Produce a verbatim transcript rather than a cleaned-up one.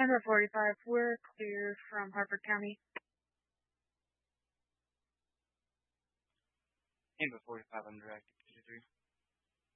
Tampa forty-five, we're clear from Harford County. Tampa forty-five, under active two three.